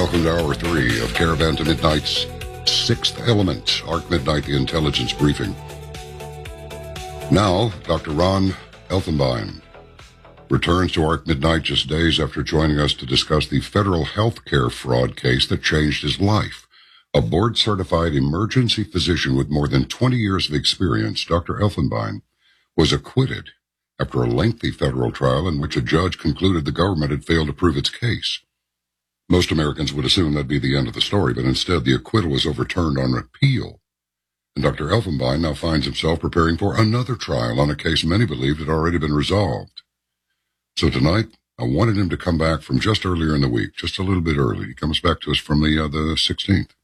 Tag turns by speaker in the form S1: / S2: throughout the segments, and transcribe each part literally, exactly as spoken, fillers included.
S1: Welcome to Hour three of Caravan to Midnight's Sixth Element, Arc Midnight, the Intelligence Briefing. Now, Doctor Ron Elfenbein returns to Arc Midnight just days after joining us to discuss the federal health care fraud case that changed his life. A board-certified emergency physician with more than twenty years of experience, Doctor Elfenbein was acquitted after a lengthy federal trial in which a judge concluded the government had failed to prove its case. Most Americans would assume that'd be the end of the story, but instead the acquittal was overturned on appeal. And Doctor Elfenbein now finds himself preparing for another trial on a case many believed had already been resolved. So tonight, I wanted him to come back from just earlier in the week, just a little bit early. He comes back to us from the, uh, the sixteenth.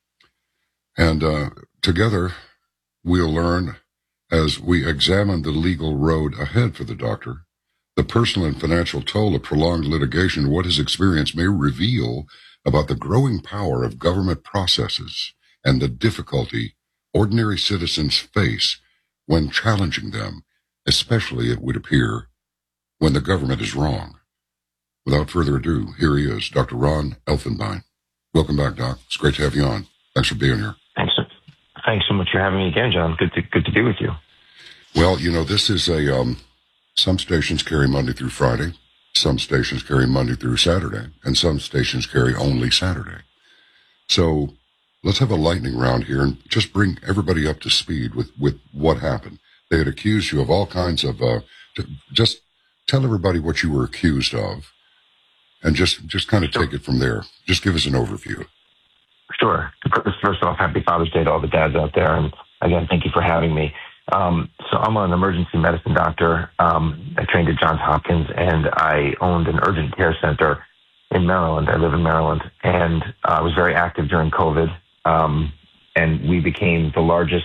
S1: And uh, together, we'll learn, as we examine the legal road ahead for the doctor, the personal and financial toll of prolonged litigation, what his experience may reveal about the growing power of government processes and the difficulty ordinary citizens face when challenging them, especially, it would appear, when the government is wrong. Without further ado, here he is, Doctor Ron Elfenbein. Welcome back, Doc. It's great to have you on. Thanks for being here.
S2: Thanks. Thanks so much for having me again, John. Good to good to be with you.
S1: Well, you know, this is a um, some stations carry Monday through Friday, some stations carry Monday through Saturday, and some stations carry only Saturday. So let's have a lightning round here and just bring everybody up to speed with, with what happened. They had accused you of all kinds of, uh, just tell everybody what you were accused of and just, just kind of take it from there. Just give us an overview.
S2: Sure. First off, happy Father's Day to all the dads out there. And again, thank you for having me. Um, so I'm an emergency medicine doctor. Um, I trained at Johns Hopkins, and I owned an urgent care center in Maryland. I live in Maryland, and uh, I was very active during COVID. Um, and we became the largest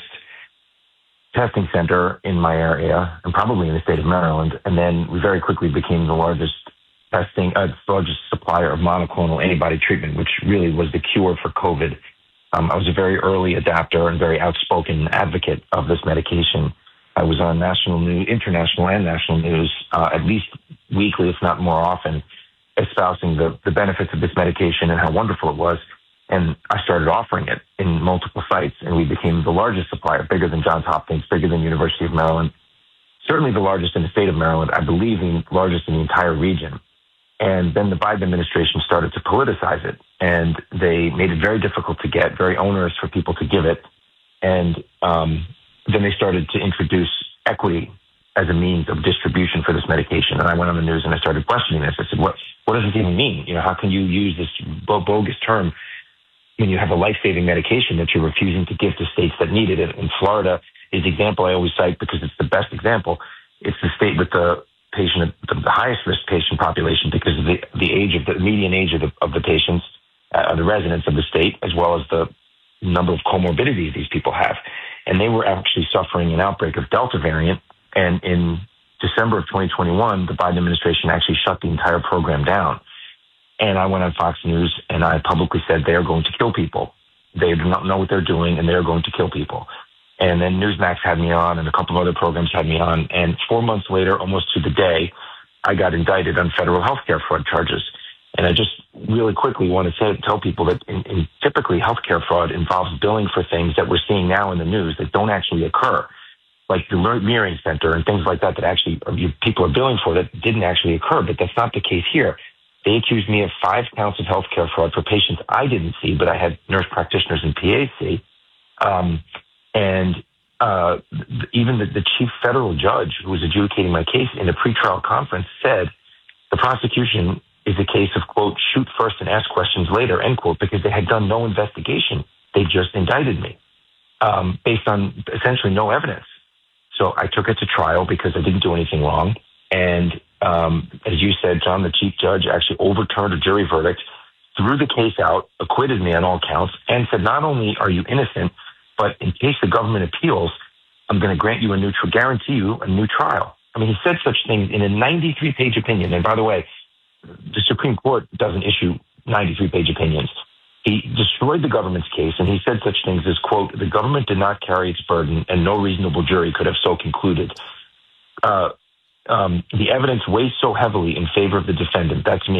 S2: testing center in my area, and probably in the state of Maryland. And then we very quickly became the largest testing, uh, the largest supplier of monoclonal antibody treatment, which really was the cure for COVID. Um, I was a very early adapter and very outspoken advocate of this medication. I was on national news, international and national news, uh, at least weekly, if not more often, espousing the, the benefits of this medication and how wonderful it was. And I started offering it in multiple sites, and we became the largest supplier, bigger than Johns Hopkins, bigger than University of Maryland, certainly the largest in the state of Maryland, I believe the largest in the entire region. And then the Biden administration started to politicize it, and they made it very difficult to get, very onerous for people to give it. And um, then they started to introduce equity as a means of distribution for this medication. And I went on the news and I started questioning this. I said, what, what does this even mean? You know, how can you use this bogus term when you have a life-saving medication that you're refusing to give to states that need it? And Florida is the example I always cite because it's the best example. It's the state with the patient, the, the highest risk patient population because of the, the age of the median age of the, of the patients, uh, the residents of the state, as well as the number of comorbidities these people have. And they were actually suffering an outbreak of Delta variant. And in December of twenty twenty-one, the Biden administration actually shut the entire program down. And I went on Fox News and I publicly said they are going to kill people. They do not know what they're doing and they're going to kill people. And then Newsmax had me on and a couple of other programs had me on. And four months later, almost to the day, I got indicted on federal healthcare fraud charges. And I just really quickly want to say, tell people that in, in typically healthcare fraud involves billing for things that we're seeing now in the news that don't actually occur, like the Mirroring Center and things like that that actually people are billing for that didn't actually occur. But that's not the case here. They accused me of five counts of healthcare fraud for patients I didn't see, but I had nurse practitioners and P As see. Um, And uh, even the, the chief federal judge who was adjudicating my case in a pretrial conference said the prosecution is a case of, quote, shoot first and ask questions later, end quote, because they had done no investigation. They just indicted me um, based on essentially no evidence. So I took it to trial because I didn't do anything wrong. And um, as you said, John, the chief judge actually overturned a jury verdict, threw the case out, acquitted me on all counts, and said not only are you innocent, but in case the government appeals, I'm going to grant you a new, guarantee you a new trial. I mean, he said such things in a ninety-three page opinion. And by the way, the Supreme Court doesn't issue ninety-three page opinions. He destroyed the government's case, and he said such things as, quote, the government did not carry its burden, and no reasonable jury could have so concluded. Uh, um, the evidence weighs so heavily in favor of the defendant, that's me,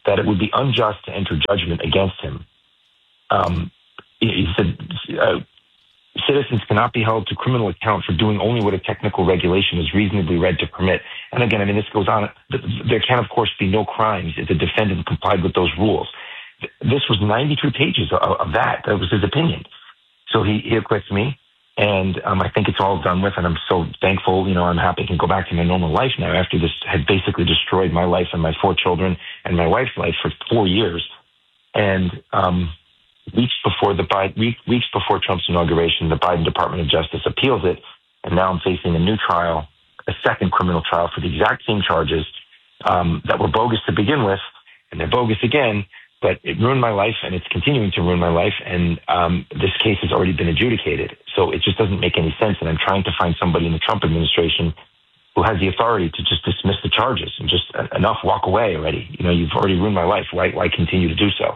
S2: that it would be unjust to enter judgment against him. Um, he said, uh, citizens cannot be held to criminal account for doing only what a technical regulation is reasonably read to permit. And again, I mean, this goes on. There can, of course, be no crimes if the defendant complied with those rules. This was ninety-two pages of, of that. That was his opinion. So he, he acquits me, and um, I think it's all done with, and I'm so thankful. You know, I'm happy I can go back to my normal life now after this had basically destroyed my life and my four children and my wife's life for four years. And um, weeks before the Biden, week, weeks before Trump's inauguration, the Biden Department of Justice appeals it, and now I'm facing a new trial, a second criminal trial for the exact same charges um, that were bogus to begin with, and they're bogus again. But it ruined my life, and it's continuing to ruin my life, and um, this case has already been adjudicated. So it just doesn't make any sense, and I'm trying to find somebody in the Trump administration who has the authority to just dismiss the charges and just uh, enough, walk away already. You know, you've already ruined my life. Why, why continue to do so?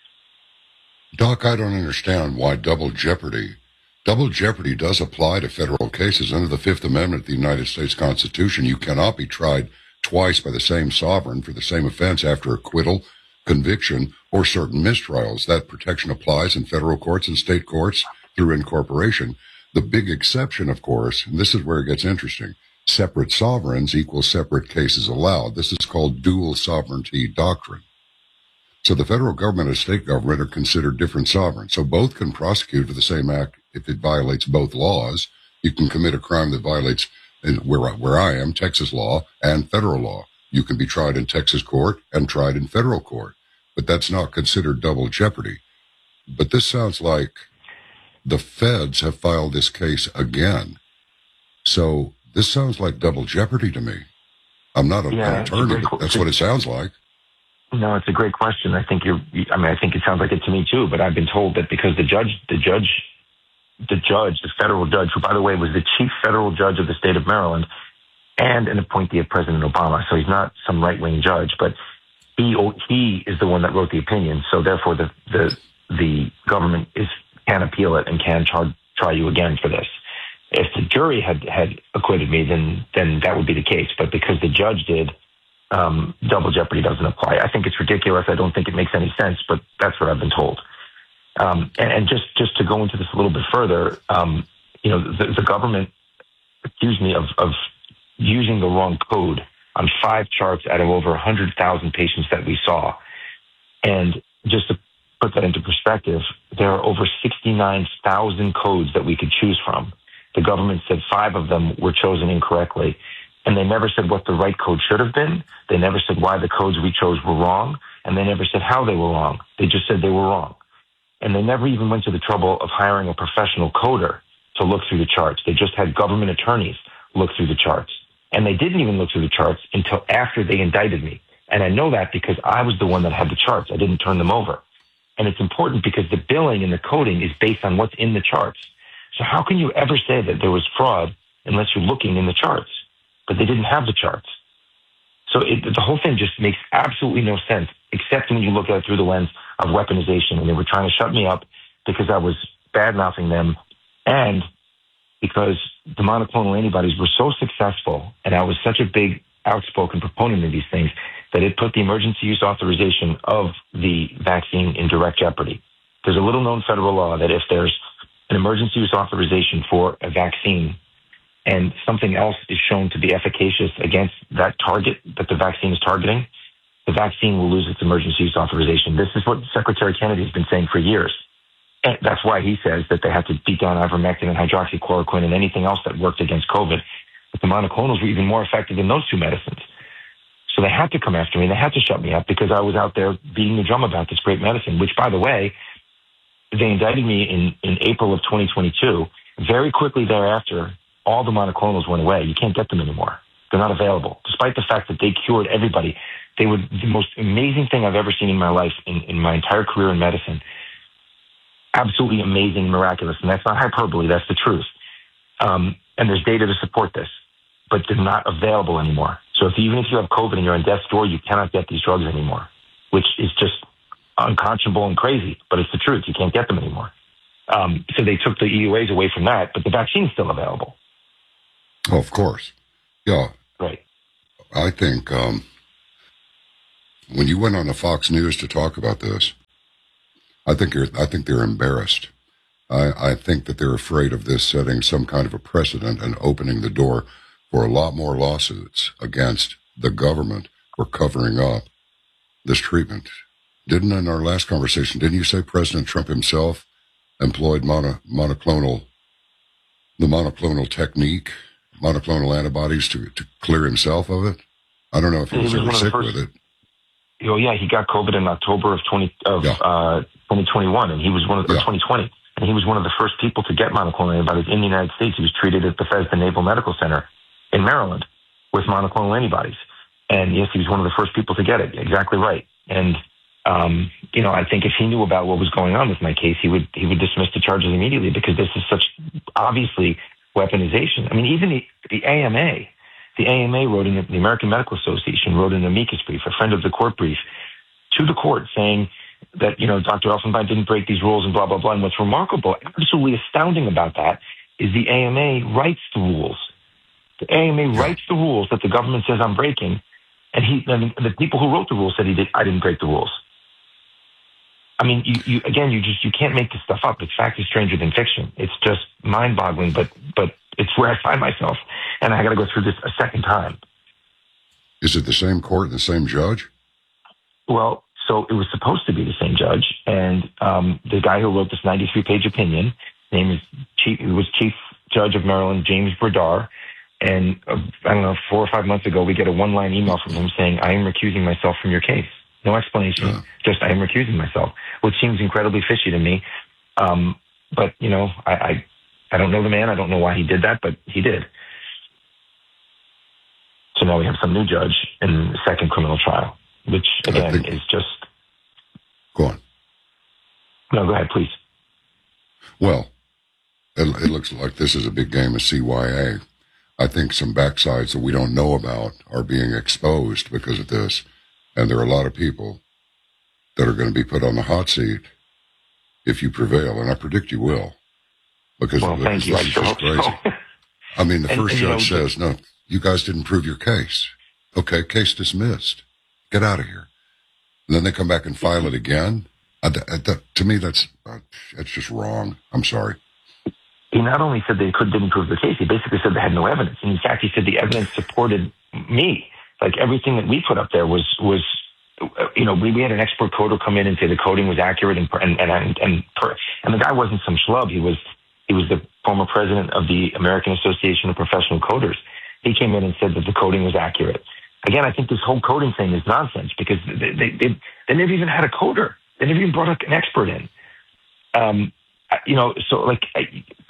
S1: Doc, I don't understand why double jeopardy. Double jeopardy does apply to federal cases. Under the Fifth Amendment of the United States Constitution, you cannot be tried twice by the same sovereign for the same offense after acquittal, conviction, or certain mistrials. That protection applies in federal courts and state courts through incorporation. The big exception, of course, and this is where it gets interesting, separate sovereigns equal separate cases allowed. This is called dual sovereignty doctrine. So the federal government and state government are considered different sovereigns. So both can prosecute for the same act if it violates both laws. You can commit a crime that violates, where, where I am, Texas law and federal law. You can be tried in Texas court and tried in federal court, but that's not considered double jeopardy. But this sounds like the feds have filed this case again. So this sounds like double jeopardy to me. I'm not a,
S2: yeah,
S1: an attorney, but that's what it sounds like.
S2: No, it's a great question. I think you're, I mean, I think it sounds like it to me too, but I've been told that because the judge, the judge, the judge, the federal judge, who by the way was the chief federal judge of the state of Maryland, and an appointee of President Obama. So he's not some right-wing judge, but he he is the one that wrote the opinion. So therefore, the the the government is can appeal it and can try try you again for this. If the jury had had acquitted me, then then that would be the case. But because the judge did, um, double jeopardy doesn't apply. I think it's ridiculous. I don't think it makes any sense, but that's what I've been told. Um, and, and just just to go into this a little bit further, um, you know, the, the government accused me of of using the wrong code on five charts out of over one hundred thousand patients that we saw. And just to put that into perspective, there are over sixty-nine thousand codes that we could choose from. The government said five of them were chosen incorrectly, and they never said what the right code should have been. They never said why the codes we chose were wrong, and they never said how they were wrong. They just said they were wrong. And they never even went to the trouble of hiring a professional coder to look through the charts. They just had government attorneys look through the charts. And they didn't even look through the charts until after they indicted me. And I know that because I was the one that had the charts. I didn't turn them over. And it's important because the billing and the coding is based on what's in the charts. So how can you ever say that there was fraud unless you're looking in the charts? But they didn't have the charts. So it, the whole thing just makes absolutely no sense, except when you look at it through the lens of weaponization. And they were trying to shut me up because I was bad-mouthing them, and because the monoclonal antibodies were so successful, and I was such a big outspoken proponent of these things, that it put the emergency use authorization of the vaccine in direct jeopardy. There's a little-known federal law that if there's an emergency use authorization for a vaccine and something else is shown to be efficacious against that target that the vaccine is targeting, the vaccine will lose its emergency use authorization. This is what Secretary Kennedy has been saying for years. And that's why he says that they had to beat down ivermectin and hydroxychloroquine and anything else that worked against COVID. But the monoclonals were even more effective than those two medicines. So they had to come after me. They had to shut me up because I was out there beating the drum about this great medicine, which, by the way, they indicted me in, in April of twenty twenty-two. Very quickly thereafter, all the monoclonals went away. You can't get them anymore. They're not available, despite the fact that they cured everybody. They were the most amazing thing I've ever seen in my life, in, in my entire career in medicine. Absolutely amazing, miraculous. And that's not hyperbole. That's the truth. Um, and there's data to support this, but they're not available anymore. So if even if you have COVID and you're on death's door, you cannot get these drugs anymore, which is just unconscionable and crazy, but it's the truth. You can't get them anymore. Um, so they took the E U As away from that, but the vaccine's still available.
S1: Oh, of course. Yeah.
S2: Right.
S1: I think, um, when you went on the Fox News to talk about this, I think you're, I think they're embarrassed. I, I think that they're afraid of this setting some kind of a precedent and opening the door for a lot more lawsuits against the government for covering up this treatment. Didn't in our last conversation, didn't you say President Trump himself employed mono, monoclonal, the monoclonal technique, monoclonal antibodies to, to clear himself of it? I don't know if he was,
S2: he was
S1: ever sick
S2: first,
S1: with it.
S2: Oh yeah, he got COVID in October of twenty of yeah. uh, twenty twenty-one, and he was one of the yeah. twenty twenty, and he was one of the first people to get monoclonal antibodies in the United States. He was treated at Bethesda Naval Medical Center in Maryland with monoclonal antibodies, and yes, he was one of the first people to get it. Exactly right. And um, you know, I think if he knew about what was going on with my case, he would he would dismiss the charges immediately, because this is such obviously weaponization. I mean, even the, the A M A. The A M A wrote in, the American Medical Association wrote an amicus brief, a friend of the court brief, to the court saying that, you know, Doctor Elfenbein didn't break these rules and blah, blah, blah. And what's remarkable, absolutely astounding about that is the A M A writes the rules. The A M A writes the rules that the government says I'm breaking. And he, and the people who wrote the rules said he did, I didn't break the rules. I mean, you, you, again, you just, you can't make this stuff up. It's fact is stranger than fiction. It's just mind boggling, but, but it's where I find myself. And I got to go through this a second time.
S1: Is it the same court and the same judge?
S2: Well, so it was supposed to be the same judge. And um, the guy who wrote this ninety-three page opinion, name is Chief, it was Chief Judge of Maryland, James Berdar. And uh, I don't know, four or five months ago, we get a one line email from him saying, I am recusing myself from your case. No explanation, yeah. just I am recusing myself, which seems incredibly fishy to me. Um, but, you know, I, I, I don't know the man. I don't know why he did that, but he did. So now we have some new judge in the second criminal trial, which, again, think, is just...
S1: Go on.
S2: No, go ahead, please.
S1: Well, it, it looks like this is a big game of C Y A. I think some backsides that we don't know about are being exposed because of this. And there are a lot of people that are going to be put on the hot seat if you prevail. And I predict you will. Because
S2: well, thank you.
S1: This is just crazy. So. I mean, the
S2: and,
S1: first
S2: and,
S1: judge
S2: you know,
S1: says, no, you guys didn't prove your case. Okay, case dismissed. Get out of here. And then they come back and file it again. I, that, to me, that's uh, that's just wrong. I'm sorry.
S2: He not only said they could didn't prove the case, he basically said they had no evidence. And in fact, he said the evidence supported me. Like everything that we put up there was, was, you know, we, we had an expert coder come in and say the coding was accurate and, and, and, and, and, and the guy wasn't some schlub. He was, he was the former president of the American Association of Professional Coders. He came in and said that the coding was accurate. Again, I think this whole coding thing is nonsense because they, they, they, they never even had a coder. They never even brought an expert in. Um, you know, so like, I,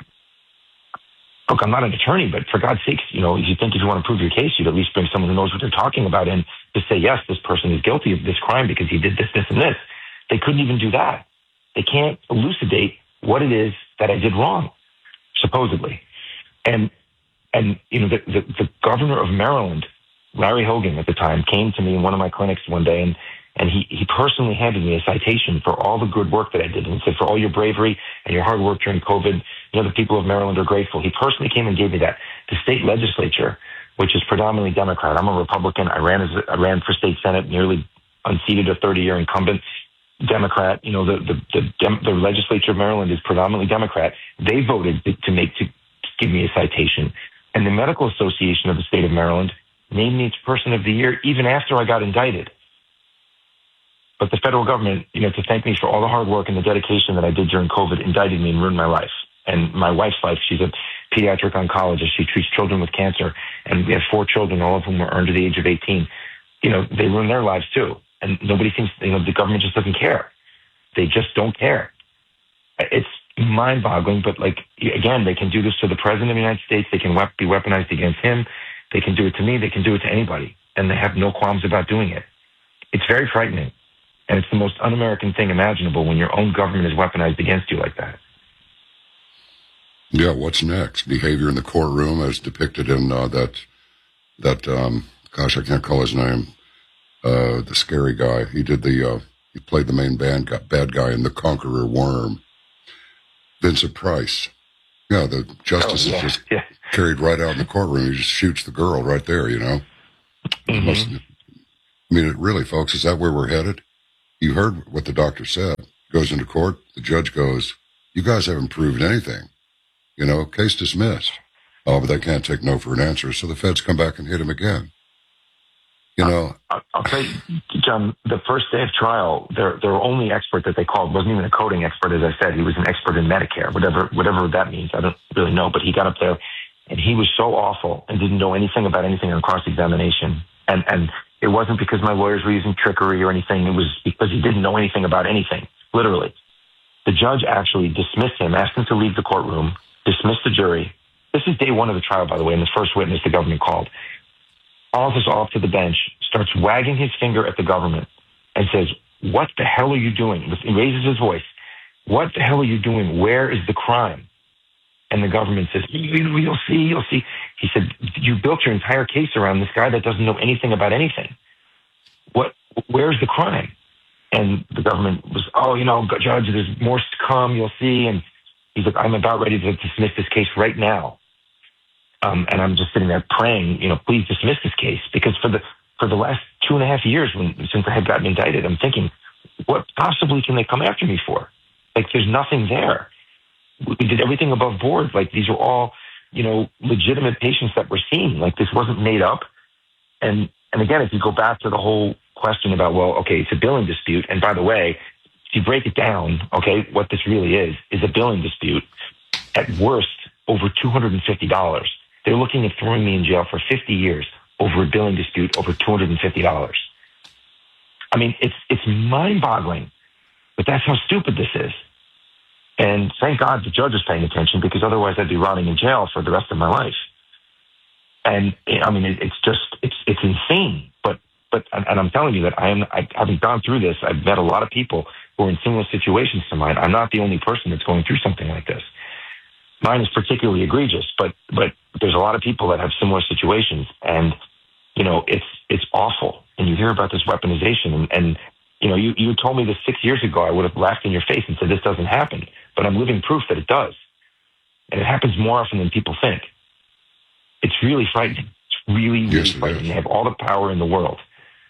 S2: look, I'm not an attorney, but for God's sakes, you know, if you think if you want to prove your case, you'd at least bring someone who knows what they're talking about in to say, yes, this person is guilty of this crime because he did this, this, and this. They couldn't even do that. They can't elucidate what it is that I did wrong, supposedly. And, and you know, the, the, the governor of Maryland, Larry Hogan at the time, came to me in one of my clinics one day, and And he, he personally handed me a citation for all the good work that I did. And he said, for all your bravery and your hard work during COVID, you know, the people of Maryland are grateful. He personally came and gave me that. The state legislature, which is predominantly Democrat. I'm a Republican. I ran as I ran for state Senate, nearly unseated a thirty-year incumbent Democrat. You know, the the the, Dem- the legislature of Maryland is predominantly Democrat. They voted to, to make to give me a citation. And the Medical Association of the state of Maryland named me its Person of the Year even after I got indicted. But the federal government, you know, to thank me for all the hard work and the dedication that I did during COVID, indicted me and ruined my life. And my wife's life, she's a pediatric oncologist. She treats children with cancer. And we have four children, all of whom are under the age of eighteen. You know, they ruin their lives too. And nobody seems, you know, the government just doesn't care. They just don't care. It's mind-boggling, but like, again, they can do this to the president of the United States. They can be weaponized against him. They can do it to me. They can do it to anybody. And they have no qualms about doing it. It's very frightening. And it's the most un-American thing imaginable when your own government is weaponized against you like that.
S1: Yeah, what's next? Behavior in the courtroom as depicted in uh, that, that um, gosh, I can't call his name, uh, the scary guy. He did the, uh, he played the main band, bad guy in The Conqueror Worm. Vincent Price. Yeah, the justice oh, yeah, is just yeah. carried right out in the courtroom. He just shoots the girl right there, you know.
S2: Mm-hmm.
S1: Most, I mean, it really, folks, is that where we're headed? You heard what the doctor said. Goes into court, the judge goes, you guys haven't proved anything. You know, case dismissed. Oh, but they can't take no for an answer, so the feds come back and hit him again. You know,
S2: I'll, I'll tell you, John, the first day of trial, their their only expert that they called wasn't even a coding expert, as I said. He was an expert in Medicare, whatever whatever that means. I don't really know, but he got up there, and he was so awful and didn't know anything about anything on cross-examination. And and it wasn't because my lawyers were using trickery or anything. It was because he didn't know anything about anything, literally. The judge actually dismissed him, asked him to leave the courtroom, dismissed the jury. This is day one of the trial, by the way, and the first witness the government called. Calls us off to the bench, starts wagging his finger at the government, and says, what the hell are you doing? He raises his voice. What the hell are you doing? Where is the crime? And the government says, you'll see, you'll see. He said, you built your entire case around this guy that doesn't know anything about anything. What? Where's the crime? And the government was, oh, you know, Judge, there's more to come, you'll see. And he's like, I'm about ready to dismiss this case right now. Um, and I'm just sitting there praying, you know, please dismiss this case. Because for the for the last two and a half years when since I had gotten indicted, I'm thinking, what possibly can they come after me for? Like, there's nothing there. We did everything above board. Like, these were all, you know, legitimate patients that were seen. Like, this wasn't made up. And and again, if you go back to the whole question about, well, okay, it's a billing dispute. And by the way, if you break it down, okay, what this really is, is a billing dispute. At worst, over two hundred fifty dollars. They're looking at throwing me in jail for fifty years over a billing dispute over two hundred fifty dollars. I mean, it's it's mind-boggling, but that's how stupid this is. And thank God the judge is paying attention, because otherwise I'd be rotting in jail for the rest of my life. And I mean, it, it's just it's it's insane. But but and I'm telling you that I am I, having gone through this, I've met a lot of people who are in similar situations to mine. I'm not the only person that's going through something like this. Mine is particularly egregious, but but there's a lot of people that have similar situations, and you know it's it's awful. And you hear about this weaponization, and, and you know you you told me this six years ago, I would have laughed in your face and said this doesn't happen, but I'm living proof that it does, and it happens more often than people think. It's really frightening. It's really really
S1: yes,
S2: frightening. They have all the power in the world.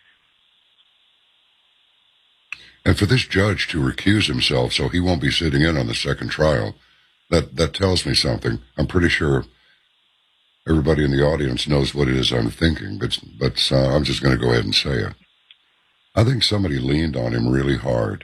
S1: And for this judge to recuse himself so he won't be sitting in on the second trial. That that tells me something. I'm pretty sure everybody in the audience knows what it is I'm thinking, but but uh, I'm just going to go ahead and say it. I think somebody leaned on him really hard.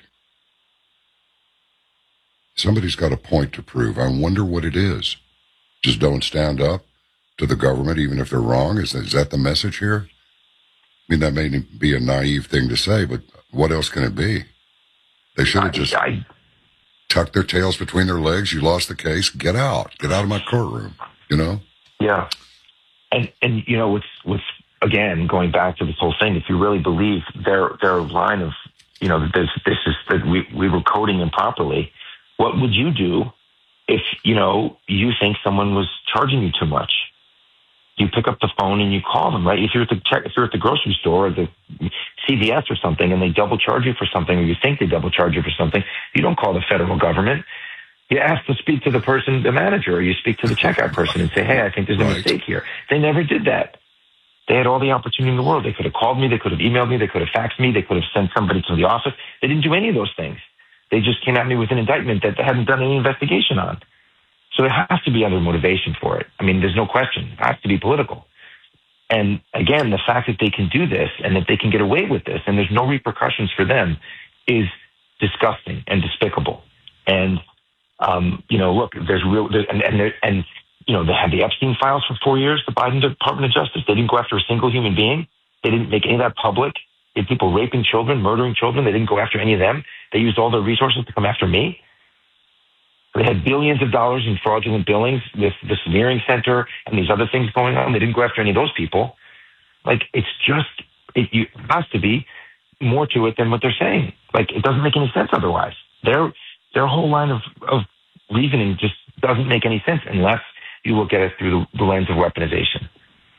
S1: Somebody's got a point to prove. I wonder what it is. Just don't stand up to the government, even if they're wrong. Is that, is that the message here? I mean, that may be a naive thing to say, but what else can it be? They should have just... I, I, tuck their tails between their legs. You lost the case. Get out. Get out of my courtroom. You know?
S2: Yeah. And, and you know, what's, what's, again, going back to this whole thing, if you really believe their, their line of, you know, this, this is that we, we were coding improperly, what would you do if, you know, you think someone was charging you too much? You pick up the phone and you call them, right? If you're at the check, if you're at the grocery store or the C V S or something, and they double charge you for something, or you think they double charge you for something, you don't call the federal government. You ask to speak to the person, the manager, or you speak to the checkout person and say, "Hey, I think there's a
S1: right.
S2: mistake here." They never did that. They had all the opportunity in the world. They could have called me. They could have emailed me. They could have faxed me. They could have sent somebody to the office. They didn't do any of those things. They just came at me with an indictment that they hadn't done any investigation on. So there has to be other motivation for it. I mean, there's no question. It has to be political. And again, the fact that they can do this and that they can get away with this and there's no repercussions for them is disgusting and despicable. And, um, you know, look, there's real, there, and, and, there, and, you know, they had the Epstein files for four years, the Biden Department of Justice. They didn't go after a single human being. They didn't make any of that public. They had people raping children, murdering children. They didn't go after any of them. They used all their resources to come after me. They had billions of dollars in fraudulent billings with the Smearing Center and these other things going on. They didn't go after any of those people. Like, it's just, it, you, it has to be more to it than what they're saying. Like, it doesn't make any sense otherwise. Their their whole line of, of reasoning just doesn't make any sense unless you look at it through the, the lens of weaponization.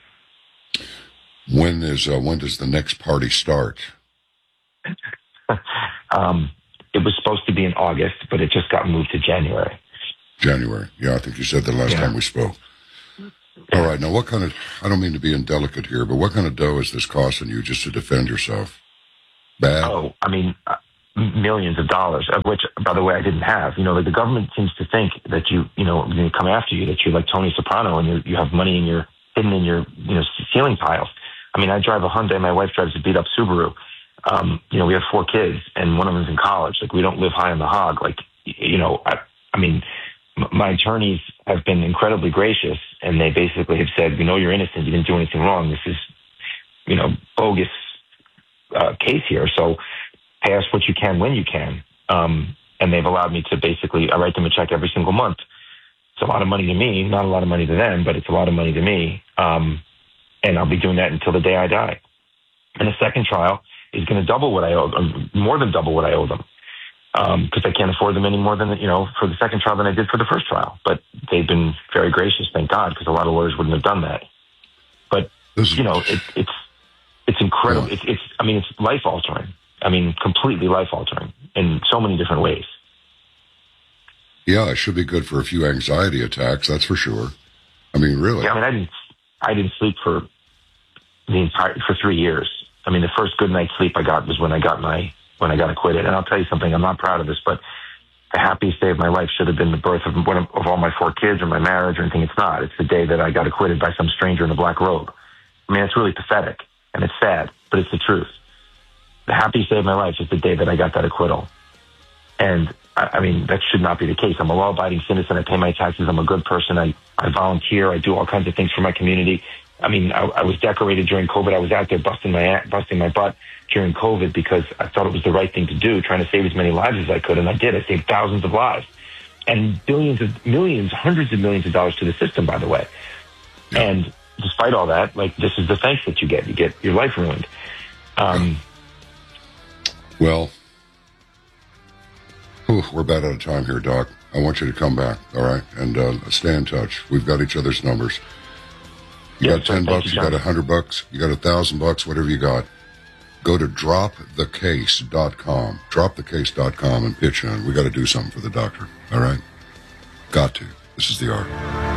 S1: When is uh, when does the next party start?
S2: um, it was supposed to be in August, but it just got moved to January.
S1: January. Yeah, I think you said that last yeah. time we spoke. All right. Now, what kind of, I don't mean to be indelicate here, but what kind of dough is this costing you just to defend yourself? Bad?
S2: Oh, I mean, uh, millions of dollars, of which, by the way, I didn't have. You know, like the government seems to think that you, you know, when they come after you, that you're like Tony Soprano and you you have money in your, hidden in your, you know, ceiling tiles. I mean, I drive a Hyundai. My wife drives a beat up Subaru. Um, you know, we have four kids and one of them's in college. Like, we don't live high on the hog. Like, you know, I, I mean, m- my attorneys have been incredibly gracious, and they basically have said, we know you're innocent. You didn't do anything wrong. This is, you know, bogus uh, case here. So pay us what you can when you can. Um, and they've allowed me to basically, I write them a check every single month. It's a lot of money to me, not a lot of money to them, but it's a lot of money to me. Um, and I'll be doing that until the day I die. And the second trial is going to double what I owe, more than double what I owe them. Um, cause I can't afford them any more than, you know, for the second trial than I did for the first trial, but they've been very gracious. Thank God. Cause a lot of lawyers wouldn't have done that, but you know, it, it's, it's incredible. Yeah. It's, it's, I mean, it's life altering. I mean, completely life altering in so many different ways.
S1: Yeah, it should be good for a few anxiety attacks. That's for sure. I mean, really.
S2: Yeah, I mean, I didn't, I didn't sleep for the entire, for three years. I mean, the first good night's sleep I got was when I got my, when I got acquitted. And I'll tell you something, I'm not proud of this, but the happiest day of my life should have been the birth of one of, of all my four kids or my marriage or anything. It's not. It's the day that I got acquitted by some stranger in a black robe. I mean, it's really pathetic and it's sad, but it's the truth. The happiest day of my life is the day that I got that acquittal. And I, I mean, that should not be the case. I'm a law-abiding citizen. I pay my taxes. I'm a good person. I, I volunteer. I do all kinds of things for my community. I mean, I, I was decorated during COVID. I was out there busting my busting my butt during COVID because I thought it was the right thing to do, trying to save as many lives as I could, and I did. I saved thousands of lives and billions of millions, hundreds of millions of dollars to the system, by the way. Yeah. And despite all that, like, this is the thanks that you get. You get your life ruined. Um,
S1: well, whew, we're about out of time here, Doc. I want you to come back, all right, and uh, stay in touch. We've got each other's numbers. You yes, got ten sir, bucks, you, you got a hundred bucks, you got a thousand bucks, whatever you got. Go to drop the case dot com, drop the case dot com, and pitch in. We got to do something for the doctor, all right? Got to. This is The Art.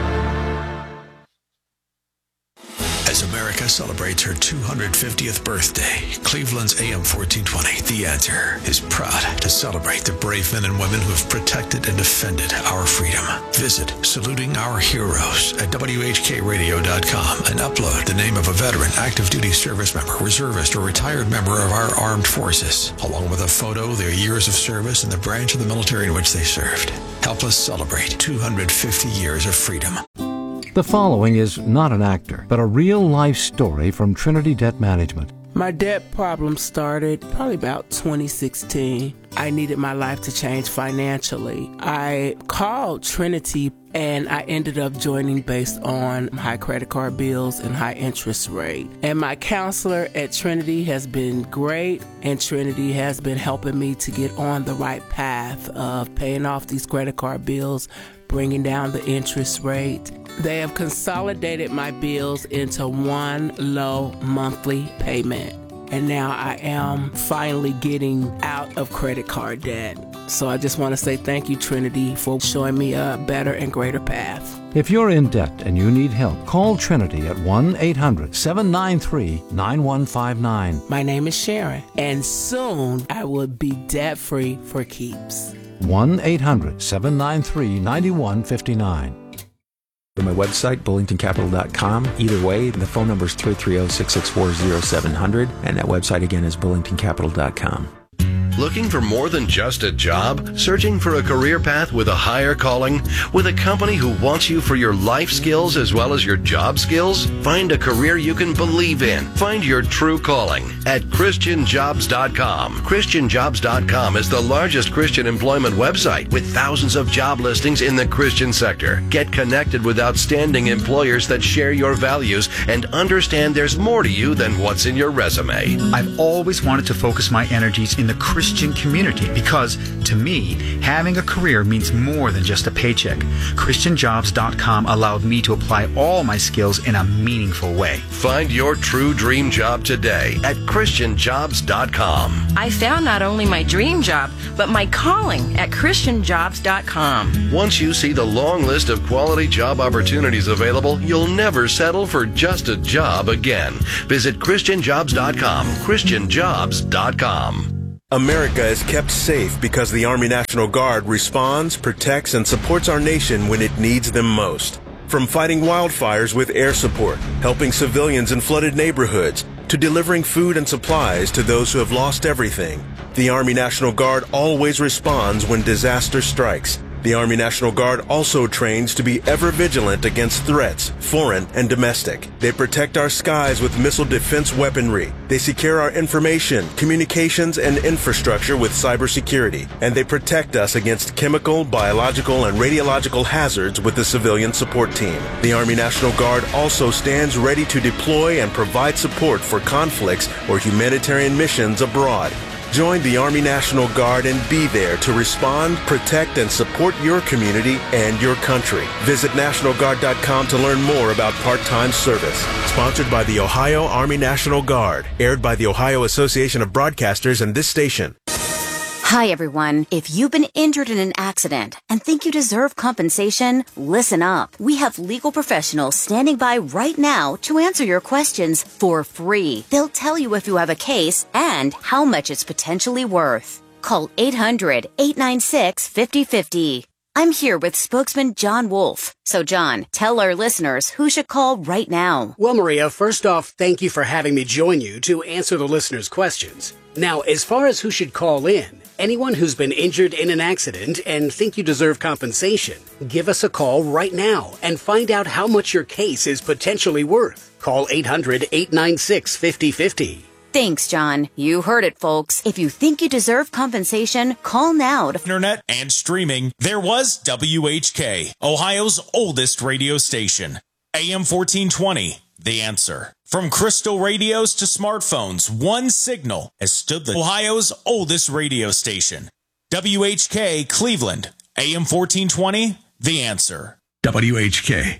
S3: As America celebrates her two hundred fiftieth birthday, Cleveland's A M fourteen twenty, The Answer, is proud to celebrate the brave men and women who have protected and defended our freedom. Visit Saluting Our Heroes at W H K radio dot com and upload the name of a veteran, active duty service member, reservist, or retired member of our armed forces, along with a photo, their years of service, and the branch of the military in which they served. Help us celebrate two hundred fifty years of freedom.
S4: The following is not an actor, but a real-life story from Trinity Debt Management.
S5: My debt problem started probably about twenty sixteen. I needed my life to change financially. I called Trinity and I ended up joining based on high credit card bills and high interest rate. And my counselor at Trinity has been great, and Trinity has been helping me to get on the right path of paying off these credit card bills, bringing down the interest rate. They have consolidated my bills into one low monthly payment. And now I am finally getting out of credit card debt. So I just want to say thank you, Trinity, for showing me a better and greater path.
S4: If you're in debt and you need help, call Trinity at one eight hundred seven nine three nine one five nine.
S5: My name is Sharon, and soon I will be debt-free for keeps.
S4: one eight hundred seven nine three nine one five nine.
S6: To my website, bullington capital dot com. Either way, the phone number is three three zero, six six four, zero seven zero zero, and that website again is bullington capital dot com.
S7: Looking for more than just a job? Searching for a career path with a higher calling? With a company who wants you for your life skills as well as your job skills? Find a career you can believe in. Find your true calling at christian jobs dot com. christian jobs dot com is the largest Christian employment website with thousands of job listings in the Christian sector. Get connected with outstanding employers that share your values and understand there's more to you than what's in your resume.
S8: I've always wanted to focus my energies in the Christian Christian community because, to me, having a career means more than just a paycheck. Christian Jobs dot com allowed me to apply all my skills in a meaningful way.
S7: Find your true dream job today at Christian Jobs dot com.
S9: I found not only my dream job, but my calling at Christian Jobs dot com.
S7: Once you see the long list of quality job opportunities available, you'll never settle for just a job again. Visit Christian Jobs dot com. Christian Jobs dot com.
S10: America is kept safe because the Army National Guard responds, protects, and supports our nation when it needs them most. From fighting wildfires with air support, helping civilians in flooded neighborhoods, to delivering food and supplies to those who have lost everything, the Army National Guard always responds when disaster strikes. The Army National Guard also trains to be ever vigilant against threats, foreign and domestic. They protect our skies with missile defense weaponry. They secure our information, communications, and infrastructure with cybersecurity. And they protect us against chemical, biological, and radiological hazards with the civilian support team. The Army National Guard also stands ready to deploy and provide support for conflicts or humanitarian missions abroad. Join the Army National Guard and be there to respond, protect, and support your community and your country. Visit National Guard dot com to learn more about part-time service. Sponsored by the Ohio Army National Guard. Aired by the Ohio Association of Broadcasters and this station.
S11: Hi, everyone. If you've been injured in an accident and think you deserve compensation, listen up. We have legal professionals standing by right now to answer your questions for free. They'll tell you if you have a case and how much it's potentially worth. Call eight hundred, eight nine six, five oh five oh. I'm here with spokesman John Wolf. So, John, tell our listeners who should call right now.
S12: Well, Maria, first off, thank you for having me join you to answer the listeners' questions. Now, as far as who should call in, anyone who's been injured in an accident and think you deserve compensation, give us a call right now and find out how much your case is potentially worth. Call eight hundred, eight nine six, five oh five oh.
S11: Thanks, John. You heard it, folks. If you think you deserve compensation, call now to
S13: internet and streaming. There was W H K, Ohio's oldest radio station. A M fourteen twenty, The Answer. From crystal radios to smartphones, one signal has stood the Ohio's oldest radio station. W H K Cleveland, A M fourteen twenty, The Answer.
S3: W H K.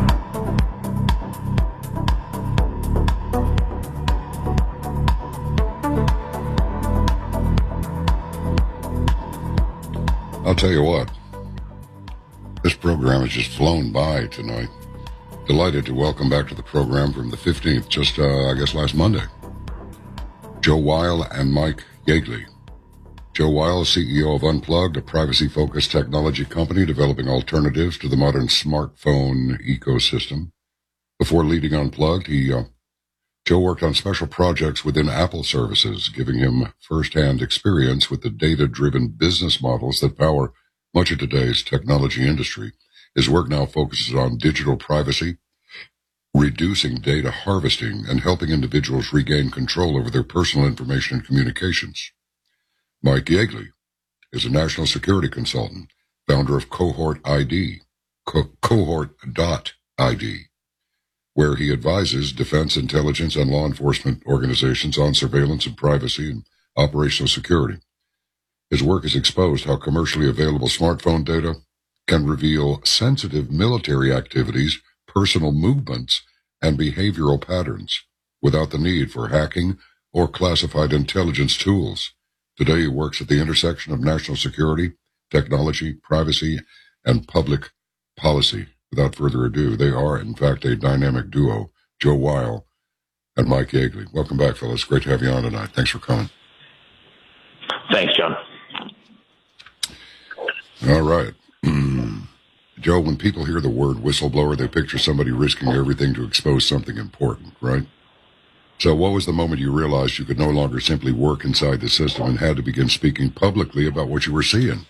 S1: I'll tell you what, this program has just flown by tonight. Delighted to welcome back to the program from the fifteenth, just, uh, I guess, last Monday, Joe Weil and Mike Yeagley. Joe Weil, C E O of Unplugged, a privacy-focused technology company developing alternatives to the modern smartphone ecosystem. Before leading Unplugged, he, uh, Joe worked on special projects within Apple services, giving him first-hand experience with the data-driven business models that power much of today's technology industry. His work now focuses on digital privacy, reducing data harvesting, and helping individuals regain control over their personal information and communications. Mike Yeagley is a national security consultant, founder of Cohort I D, Co- Cohort dot I D, where he advises defense, intelligence, and law enforcement organizations on surveillance and privacy and operational security. His work has exposed how commercially available smartphone data can reveal sensitive military activities, personal movements, and behavioral patterns without the need for hacking or classified intelligence tools. Today he works at the intersection of national security, technology, privacy, and public policy. Without further ado, they are, in fact, a dynamic duo, Joe Weil and Mike Yeagley. Welcome back, fellas. Great to have you on tonight. Thanks for coming.
S2: Thanks, John.
S1: All right. Joe, when people hear the word whistleblower, they picture somebody risking everything to expose something important, right? So what was the moment you realized you could no longer simply work inside the system and had to begin speaking publicly about what you were seeing?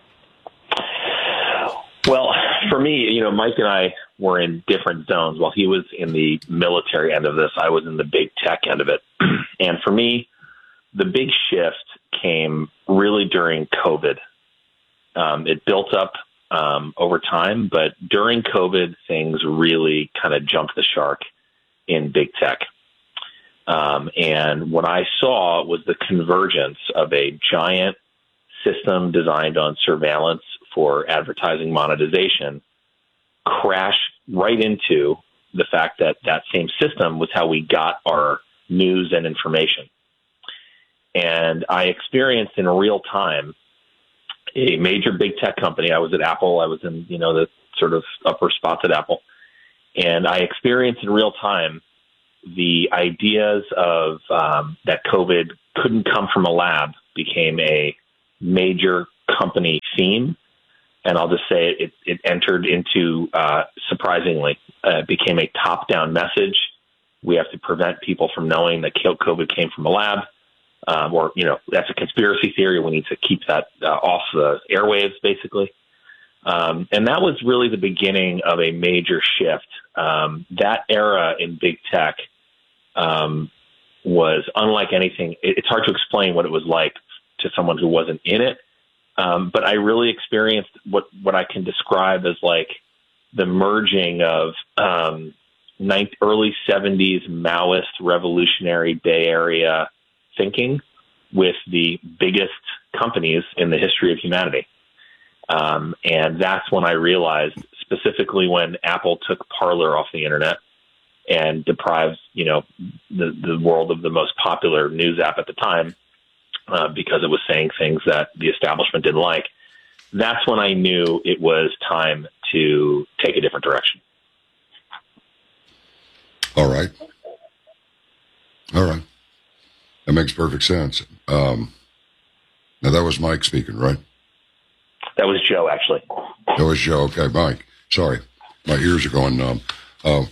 S2: Well, for me, you know, Mike and I were in different zones. While he was in the military end of this, I was in the big tech end of it. And for me, the big shift came really during COVID. Um, it built up um, over time, but during COVID, things really kind of jumped the shark in big tech.
S14: Um, and what I saw was the convergence of a giant system designed on surveillance for advertising monetization crash right into the fact that that same system was how we got our news and information. And I experienced in real time a major big tech company. I was at Apple. I was in, you know, the sort of upper spots at Apple. And I experienced in real time the ideas of um, that COVID couldn't come from a lab became a major company theme. And I'll just say it, it entered into, uh, surprisingly, uh, became a top-down message. We have to prevent people from knowing that COVID came from a lab. Um, or, you know, that's a conspiracy theory. We need to keep that uh, off the airwaves, basically. Um, and that was really the beginning of a major shift. Um, that era in big tech um, was unlike anything. It, it's hard to explain what it was like to someone who wasn't in it. Um, but I really experienced what, what I can describe as like the merging of um, ninth, early seventies Maoist revolutionary Bay Area thinking with the biggest companies in the history of humanity. Um, and that's when I realized, specifically when Apple took Parler off the internet and deprived, you know, the, the world of the most popular news app at the time, uh, because it was saying things that the establishment didn't like. That's when I knew it was time to take a different direction.
S1: All right. All right. That makes perfect sense. Um, now, that was Mike speaking, right?
S14: That was Joe, actually.
S1: That was Joe. Okay, Mike. Sorry. My ears are going numb. Uh,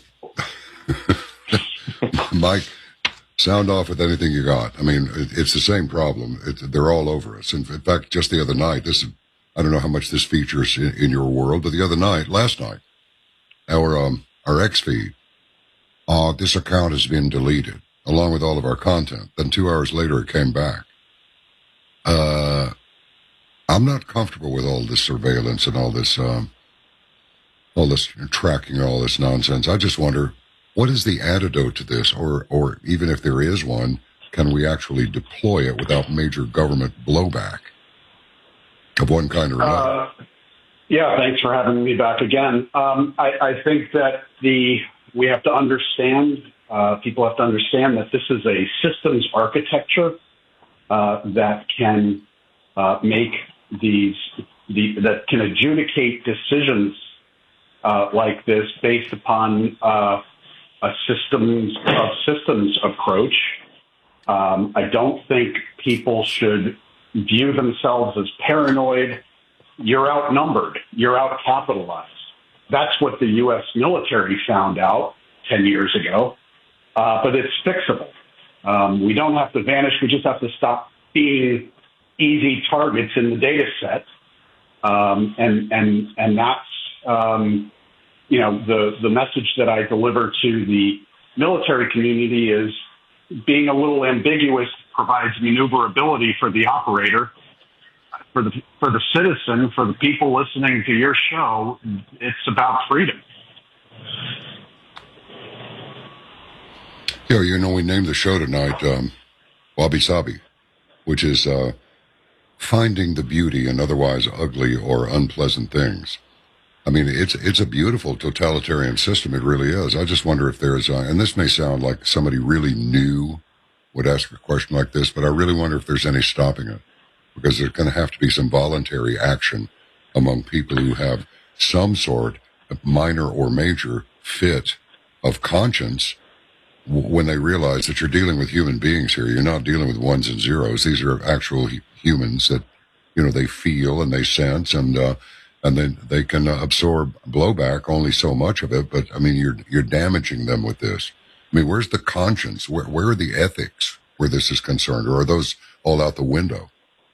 S1: Mike, sound off with anything you got. I mean, it, it's the same problem. It, they're all over us. In, in fact, just the other night, this is, I don't know how much this features in, in your world, but the other night, last night, our um, our X feed, uh, this account has been deleted, along with all of our content. Then two hours later, it came back. Uh, I'm not comfortable with all this surveillance and all this, um, all this tracking, all this nonsense. I just wonder, what is the antidote to this? Or, or even if there is one, can we actually deploy it without major government blowback of one kind or another?
S15: Uh, yeah, thanks for having me back again. Um, I, I think that the we have to understand, uh, people have to understand that this is a systems architecture uh, that can uh, make these, the, that can adjudicate decisions uh, like this based upon uh, a systems of systems approach. Um, I don't think people should view themselves as paranoid. You're outnumbered. You're outcapitalized. That's what the U S military found out ten years ago. Uh, but it's fixable. Um, we don't have to vanish. We just have to stop being easy targets in the data set. Um, and, and, and that's, um, you know, the, the message that I deliver to the military community is being a little ambiguous provides maneuverability for the operator. For the, for the citizen, for the people listening to your show, it's about freedom.
S1: Yeah, you know, we named the show tonight um, Wabi Sabi, which is uh, finding the beauty in otherwise ugly or unpleasant things. I mean, it's it's a beautiful totalitarian system. It really is. I just wonder if there's, uh, and this may sound like somebody really new would ask a question like this, but I really wonder if there's any stopping it, because there's going to have to be some voluntary action among people who have some sort of minor or major fit of conscience when they realize that you're dealing with human beings here. You're not dealing with ones and zeros. These are actual humans that, you know, they feel and they sense, and uh, and then they can uh, absorb blowback, only so much of it. But I mean, you're you're damaging them with this. I mean, where's the conscience? Where where are the ethics where this is concerned, or are those all out the window?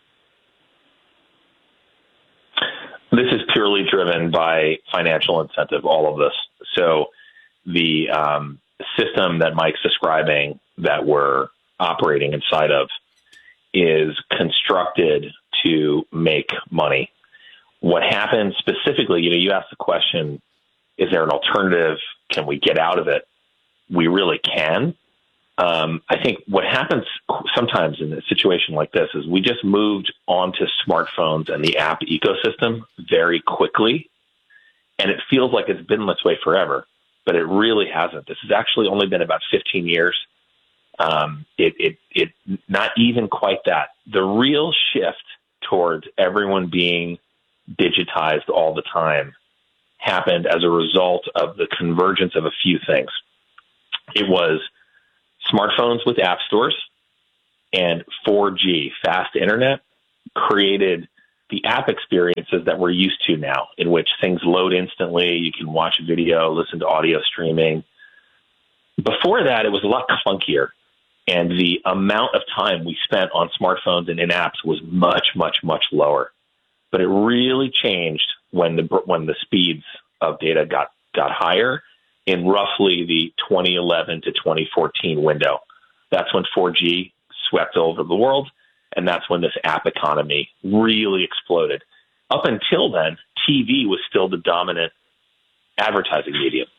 S14: This is purely driven by financial incentive, all of this. So the um, system that Mike's describing that we're operating inside of is constructed to make money. What happens specifically, you know, you asked the question, is there an alternative? Can we get out of it? We really can. Um, I think what happens sometimes in a situation like this is we just moved onto smartphones and the app ecosystem very quickly, and it feels like it's been this way forever, but it really hasn't. This has actually only been about fifteen years. Um, it, it, it, not even quite that. The real shift towards everyone being digitized all the time happened as a result of the convergence of a few things. It was smartphones with app stores and four G, fast internet, created the app experiences that we're used to now, in which things load instantly. You can watch a video, listen to audio streaming. Before that, it was a lot clunkier, and the amount of time we spent on smartphones and in apps was much, much, much lower. But it really changed when the when the speeds of data got got higher in roughly the twenty eleven to twenty fourteen window. That's when four G swept over the world, and that's when this app economy really exploded. Up until then, T V was still the dominant advertising medium.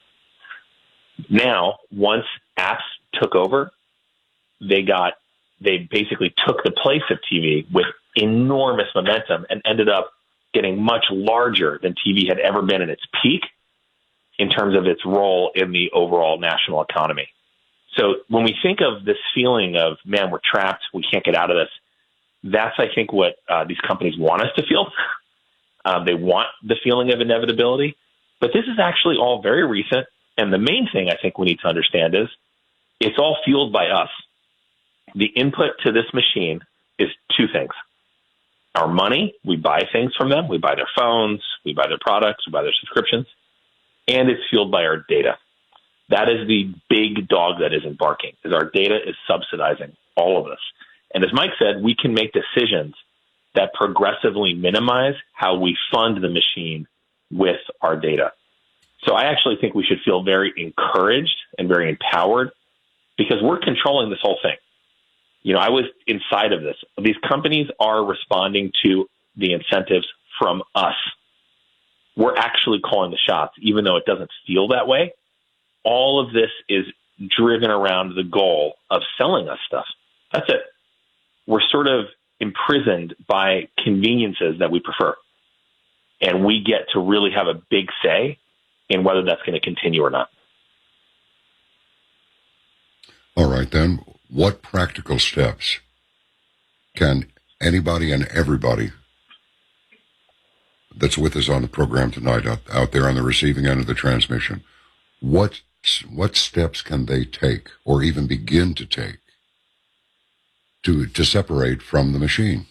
S14: Now, once apps took over, they got they basically took the place of T V with enormous momentum and ended up getting much larger than T V had ever been in its peak in terms of its role in the overall national economy. So when we think of this feeling of, man, we're trapped, we can't get out of this, that's, I think, what uh, these companies want us to feel. Um, they want the feeling of inevitability. But this is actually all very recent. And the main thing I think we need to understand is it's all fueled by us. The input to this machine is two things. Our money, we buy things from them. We buy their phones, we buy their products, we buy their subscriptions. And it's fueled by our data. That is the big dog that isn't barking, is our data is subsidizing all of this. And as Mike said, we can make decisions that progressively minimize how we fund the machine with our data. So I actually think we should feel very encouraged and very empowered because we're controlling this whole thing. You know, I was inside of this. These companies are responding to the incentives from us. We're actually calling the shots, even though it doesn't feel that way. All of this is driven around the goal of selling us stuff. That's it. We're sort of imprisoned by conveniences that we prefer. And we get to really have a big say in whether that's going to continue or not.
S1: All right, then. What practical steps can anybody and everybody that's with us on the program tonight out, out there on the receiving end of the transmission, what what steps can they take or even begin to take to to separate from the machine?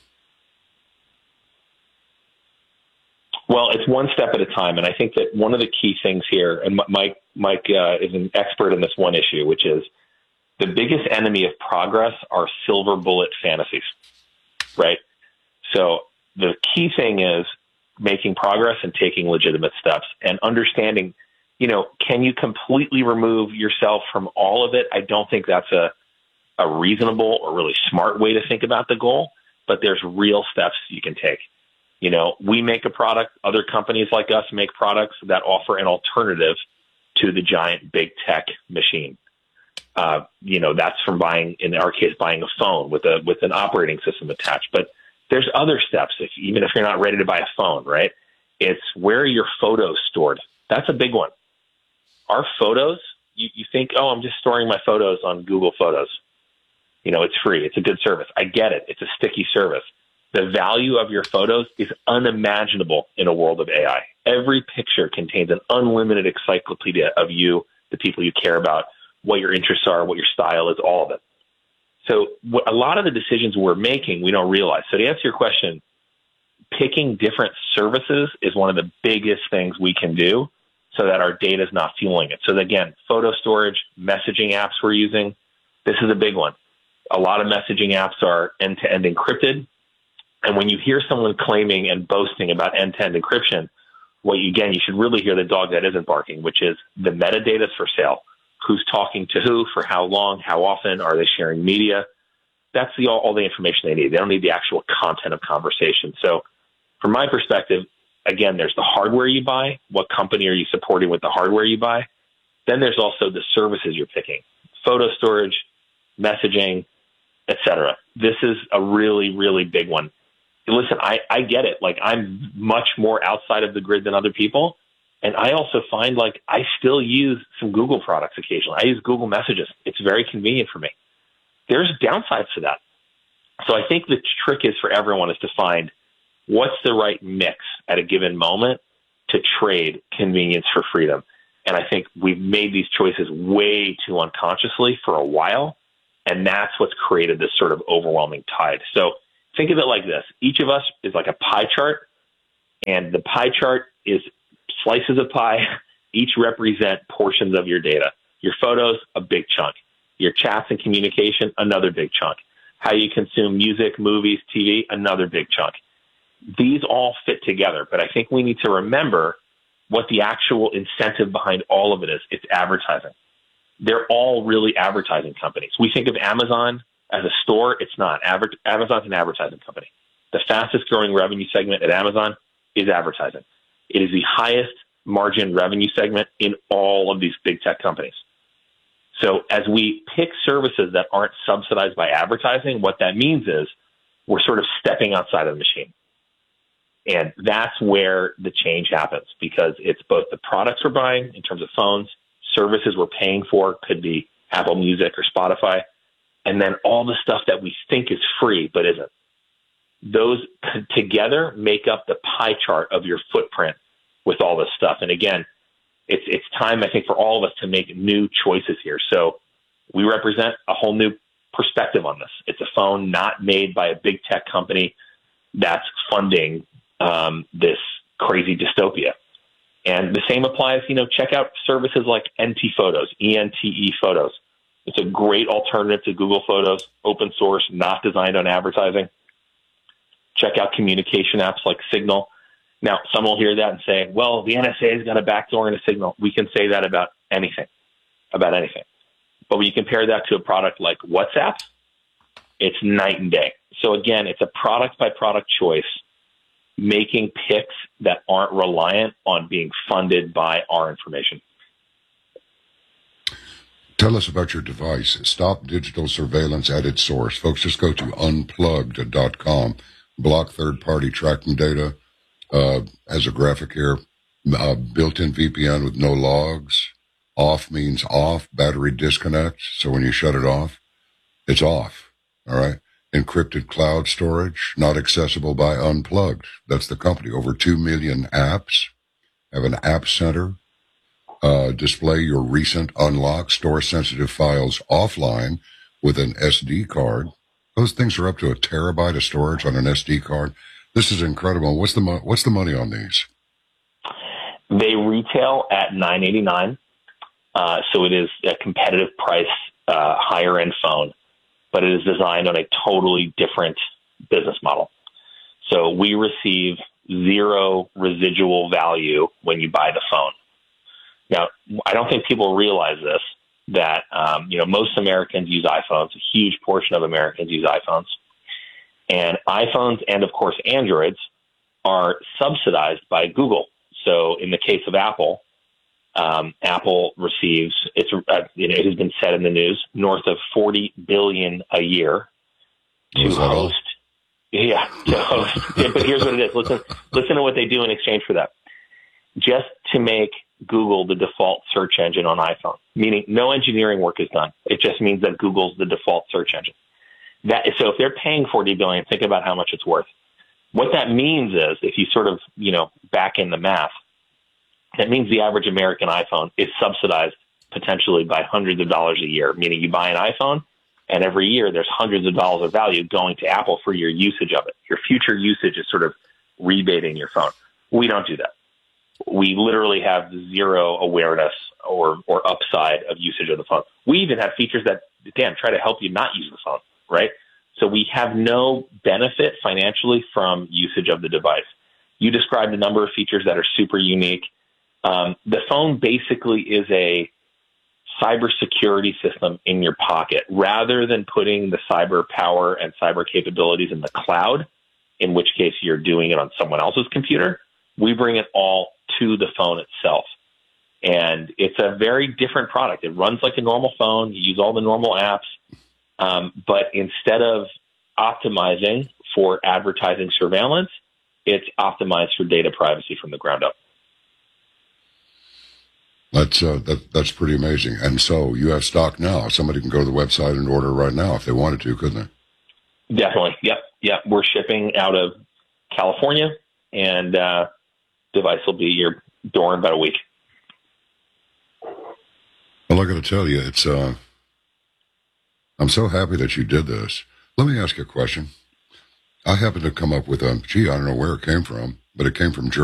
S14: Well, it's one step at a time, and I think that one of the key things here, and Mike Mike uh, is an expert in this one issue, which is the biggest enemy of progress are silver bullet fantasies, right? So the key thing is making progress and taking legitimate steps and understanding, you know, can you completely remove yourself from all of it? I don't think that's a, a reasonable or really smart way to think about the goal, but there's real steps you can take. You know, we make a product, other companies like us make products that offer an alternative to the giant big tech machine. Uh, you know, that's from buying, in our case, buying a phone with a with an operating system attached. But there's other steps, if, even if you're not ready to buy a phone, right? It's where are your photos stored? That's a big one. Our photos, you, you think, oh, I'm just storing my photos on Google Photos. You know, it's free. It's a good service. I get it. It's a sticky service. The value of your photos is unimaginable in a world of A I. Every picture contains an unlimited encyclopedia of you, the people you care about, what your interests are, what your style is, all of it. So what, a lot of the decisions we're making, we don't realize. So to answer your question, picking different services is one of the biggest things we can do so that our data is not fueling it. So again, photo storage, messaging apps we're using, this is a big one. A lot of messaging apps are end-to-end encrypted. And when you hear someone claiming and boasting about end-to-end encryption, well, again, you should really hear the dog that isn't barking, which is the metadata is for sale. Who's talking to who, for how long, how often, are they sharing media? That's the, all, all the information they need. They don't need the actual content of conversation. So from my perspective, again, there's the hardware you buy. What company are you supporting with the hardware you buy? Then there's also the services you're picking. Photo storage, messaging, et cetera. This is a really, really big one. Listen, I, I get it. Like, I'm much more outside of the grid than other people. And I also find, like, I still use some Google products occasionally. I use Google Messages. It's very convenient for me. There's downsides to that. So I think the trick is for everyone is to find what's the right mix at a given moment to trade convenience for freedom. And I think we've made these choices way too unconsciously for a while, and that's what's created this sort of overwhelming tide. So think of it like this. Each of us is like a pie chart, and the pie chart is slices of pie. Each represent portions of your data. Your photos, a big chunk. Your chats and communication, another big chunk. How you consume music, movies, T V, another big chunk. These all fit together, but I think we need to remember what the actual incentive behind all of it is. It's advertising. They're all really advertising companies. We think of Amazon as a store. It's not. Adver- Amazon's an advertising company. The fastest growing revenue segment at Amazon is advertising. It is the highest margin revenue segment in all of these big tech companies. So as we pick services that aren't subsidized by advertising, what that means is we're sort of stepping outside of the machine. And that's where the change happens, because it's both the products we're buying in terms of phones, services we're paying for, could be Apple Music or Spotify, and then all the stuff that we think is free but isn't. Those together make up the pie chart of your footprint with all this stuff. And again, it's it's time, I think, for all of us to make new choices here. So we represent a whole new perspective on this. It's a phone not made by a big tech company that's funding um, this crazy dystopia. And the same applies, you know, check out services like N T Photos, E N T E Photos. It's a great alternative to Google Photos, open source, not designed on advertising. Check out communication apps like Signal. Now, some will hear that and say, well, the N S A has got a backdoor into Signal. We can say that about anything, about anything. But when you compare that to a product like WhatsApp, it's night and day. So again, it's a product-by-product choice, making picks that aren't reliant on being funded by our information.
S1: Tell us about your device. Stop digital surveillance at its source. Folks, just go to unplugged dot com. Block third-party tracking data. Uh, as a graphic here, uh, built-in V P N with no logs. Off means off, battery disconnect. So when you shut it off, it's off. All right. Encrypted cloud storage, not accessible by Unplugged. That's the company. Over two million apps. Have an app center. Uh, display your recent unlocked, store sensitive files offline with an S D card. Those things are up to a terabyte of storage on an S D card. This is incredible. What's the mo- what's the money on these?
S14: They retail at nine eighty-nine, uh, so it is a competitive price, uh, higher end phone, but it is designed on a totally different business model. So we receive zero residual value when you buy the phone. Now, I don't think people realize this, that um, you know most Americans use iPhones. A huge portion of Americans use iPhones. And iPhones and, of course, Androids are subsidized by Google. So in the case of Apple, um, Apple receives, it's, uh, it has been said in the news, north of forty billion dollars a year to host. Yeah, to host. But here's what it is. Listen, listen to what they do in exchange for that. Just to make Google the default search engine on iPhone, meaning no engineering work is done. It just means that Google's the default search engine. That, so if they're paying forty billion dollars, think about how much it's worth. What that means is, if you sort of, you know, back in the math, that means the average American iPhone is subsidized potentially by hundreds of dollars a year, meaning you buy an iPhone and every year there's hundreds of dollars of value going to Apple for your usage of it. Your future usage is sort of rebating your phone. We don't do that. We literally have zero awareness or, or upside of usage of the phone. We even have features that, Dan, try to help you not use the phone. Right? So we have no benefit financially from usage of the device. You described a number of features that are super unique. Um, the phone basically is a cybersecurity system in your pocket. Rather than putting the cyber power and cyber capabilities in the cloud, in which case you're doing it on someone else's computer, we bring it all to the phone itself. And it's a very different product. It runs like a normal phone. You use all the normal apps. Um, but instead of optimizing for advertising surveillance, it's optimized for data privacy from the ground up.
S1: That's uh, that, that's pretty amazing. And so you have stock now. Somebody can go to the website and order right now if they wanted to, couldn't they?
S14: Definitely. Yep. Yep. We're shipping out of California, and uh, device will be your door in about a week.
S1: Well, I got to tell you, it's. Uh, I'm so happy that you did this. Let me ask you a question. I happened to come up with a. Gee, I don't know where it came from, but it came from Germany.